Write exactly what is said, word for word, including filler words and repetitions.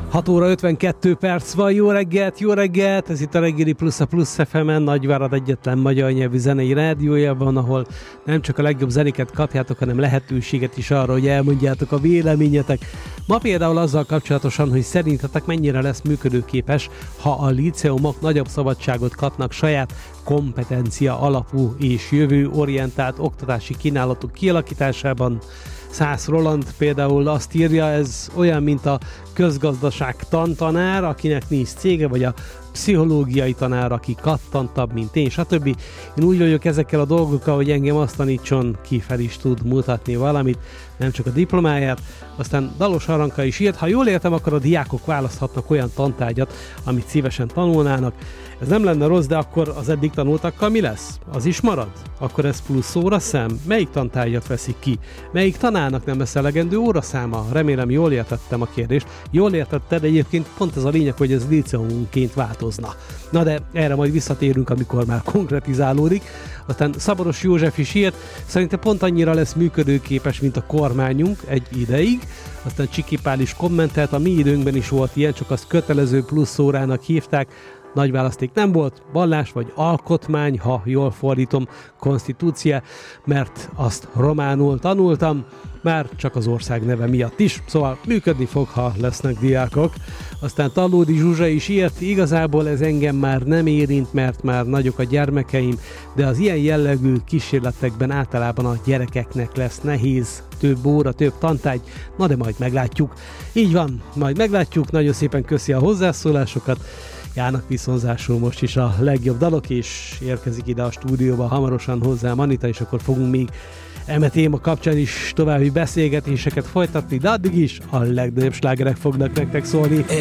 hat óra ötvenkettő perc van, jó reggelt, jó reggelt, ez itt a reggeli plusz a Plusz ef emen, Nagyvárad egyetlen magyar nyelvű zenei rádiójában, ahol nem csak a legjobb zenéket kapjátok, hanem lehetőséget is arra, hogy elmondjátok a véleményetek. Ma például azzal kapcsolatosan, hogy szerintetek mennyire lesz működőképes, ha a líceumok nagyobb szabadságot kapnak saját kompetencia alapú és jövőorientált oktatási kínálatok kialakításában. Szász Roland például azt írja, ez olyan, mint a közgazdaság tantanár, akinek nincs cége, vagy a pszichológiai tanár, aki kattantabb, mint én, stb. Én úgy vagyok ezekkel a dolgokkal, hogy engem azt tanítson, ki fel is tud mutatni valamit, nem csak a diplomáját. Aztán Dalos Aranka is írt, ha jól értem, akkor a diákok választhatnak olyan tantárgyat, amit szívesen tanulnának. Ez nem lenne rossz, de akkor az eddig tanultakkal mi lesz? Az is marad? Akkor ez plusz óraszám? Melyik tantárgyat veszik ki? Melyik tanárnak nem lesz elegendő óraszáma? Remélem jól értettem a kérdést. Jól értetted, egyébként pont ez a lényeg, hogy ez líceumunként változna. Na de erre majd visszatérünk, amikor már konkretizálódik. Aztán Szabados József is írt, szerintem pont annyira lesz működőképes, mint a kormányunk egy ideig. Aztán Csiki Pál is kommentelt, a mi időnkben is volt ilyen, csak azt kötelező plusz órának hívták. Nagy választék nem volt, vallás vagy alkotmány, ha jól fordítom, konstitúcia, mert azt románul tanultam, már csak az ország neve miatt is, szóval működni fog, ha lesznek diákok. Aztán Tallódi Zsuzsa is írt, igazából ez engem már nem érint, mert már nagyok a gyermekeim, de az ilyen jellegű kísérletekben általában a gyerekeknek lesz nehéz, több óra, több tantárgy, na de majd meglátjuk. Így van, majd meglátjuk, nagyon szépen köszi a hozzászólásokat. Járnak viszonzásul most is a legjobb dalok, és érkezik ide a stúdióba hamarosan hozzám Anita, és akkor fogunk még eme téma kapcsán is további beszélgetéseket folytatni, de addig is a legnagyobb slágerek fognak nektek szólni.